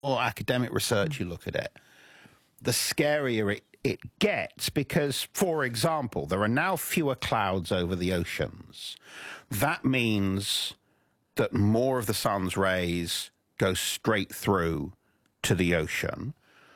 or academic research you look at it, the scarier it gets because, for example, there are now fewer clouds over the oceans. That means that more of the sun's rays go straight through to the ocean.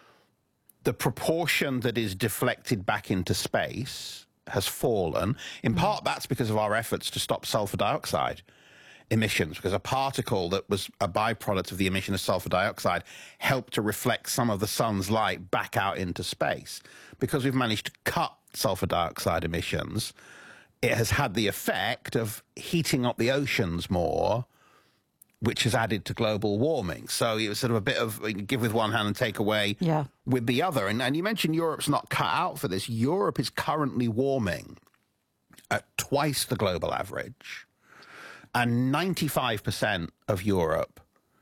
The proportion that is deflected back into space has fallen. In part, that's because of our efforts to stop sulfur dioxide emissions, because a particle that was a byproduct of the emission of sulfur dioxide helped to reflect some of the sun's light back out into space. Because we've managed to cut sulfur dioxide emissions, it has had the effect of heating up the oceans more, which has added to global warming. So it was sort of a bit of give with one hand and take away with the other. And you mentioned Europe's not cut out for this. Europe is currently warming at twice the global average. And 95% of Europe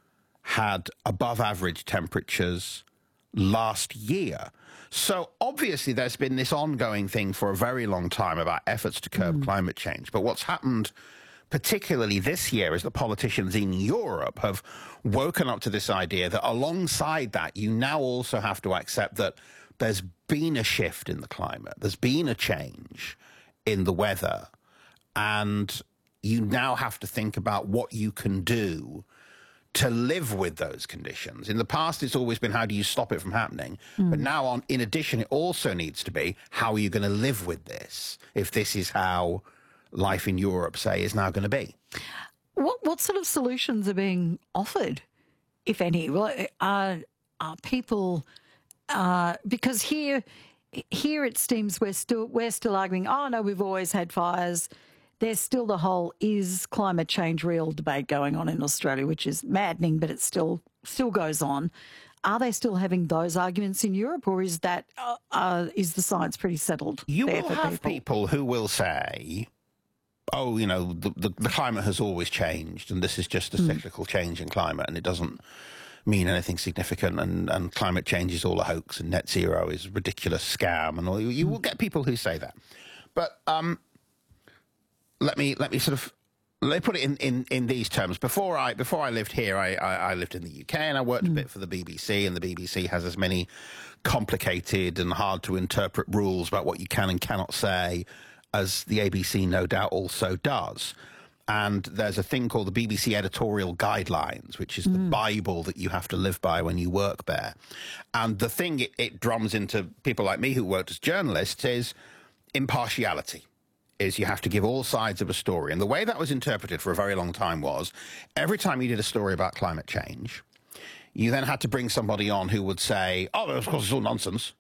had above average temperatures last year. So obviously there's been this ongoing thing for a very long time about efforts to curb climate change. But what's happened particularly this year is that politicians in Europe have woken up to this idea that alongside that, you now also have to accept that there's been a shift in the climate, there's been a change in the weather, and you now have to think about what you can do to live with those conditions. In the past, it's always been, how do you stop it from happening? But now, in addition, it also needs to be, how are you going to live with this if this is how life in Europe, say, is now going to be? What sort of solutions are being offered, if any? Well, are people because here it seems we're still arguing, oh no, we've always had fires. There's still the whole is climate change real debate going on in Australia, which is maddening, but it still goes on. Are they still having those arguments in Europe, or is that is the science pretty settled? You will have people who will say, oh, you know, the climate has always changed, and this is just a cyclical change in climate, and it doesn't mean anything significant, and climate change is all a hoax, and net zero is a ridiculous scam, and all. You will get people who say that. But let me put it in these terms. Before I lived here, I lived in the UK, and I worked a bit for the BBC, and the BBC has as many complicated and hard to interpret rules about what you can and cannot say as the ABC no doubt also does. And there's a thing called the BBC Editorial Guidelines, which is the Bible that you have to live by when you work there. And the thing it drums into people like me who worked as journalists is impartiality. Is you have to give all sides of a story. And the way that was interpreted for a very long time was, every time you did a story about climate change, you then had to bring somebody on who would say, oh, of course, it's all nonsense.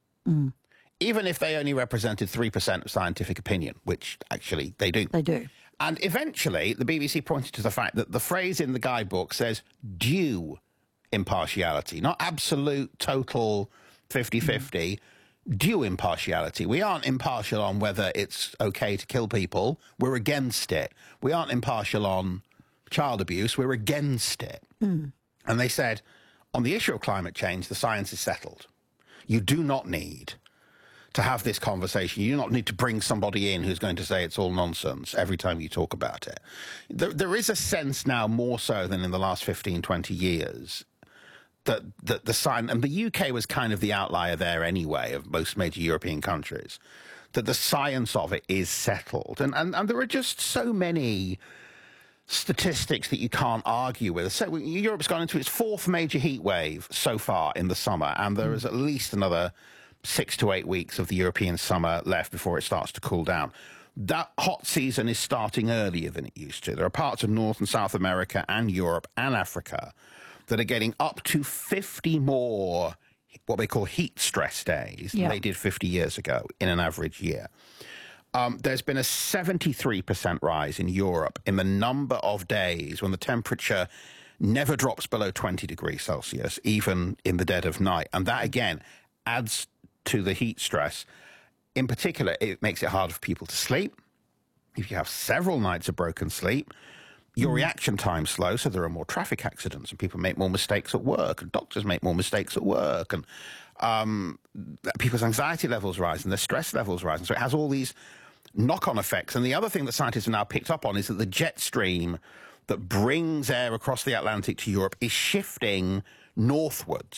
Even if they only represented 3% of scientific opinion, which actually they do. They do. And eventually, the BBC pointed to the fact that the phrase in the guidebook says due impartiality, not absolute, total 50-50, due impartiality. We aren't impartial on whether it's okay to kill people. We're against it. We aren't impartial on child abuse. We're against it. And they said, on the issue of climate change, the science is settled. You do not need to have this conversation. You do not need to bring somebody in who's going to say it's all nonsense every time you talk about it. There is a sense now, more so than in the last 15, 20 years, that the science, and the UK was kind of the outlier there anyway of most major European countries, that the science of it is settled. And there are just so many statistics that you can't argue with. So Europe's gone into its fourth major heat wave so far in the summer, and there is at least another 6 to 8 weeks of the European summer left before it starts to cool down. That hot season is starting earlier than it used to. There are parts of North and South America and Europe and Africa that are getting up to 50 more what they call heat stress days than they did 50 years ago in an average year. There's been a 73% rise in Europe in the number of days when the temperature never drops below 20 degrees Celsius, even in the dead of night. And that, again, adds to the heat stress. In particular, it makes it harder for people to sleep. If you have several nights of broken sleep, your reaction time's slow, so there are more traffic accidents, and people make more mistakes at work, and doctors make more mistakes at work, and people's anxiety levels rise, and their stress levels rise. And so it has all these knock-on effects. And the other thing that scientists have now picked up on is that the jet stream that brings air across the Atlantic to Europe is shifting northwards.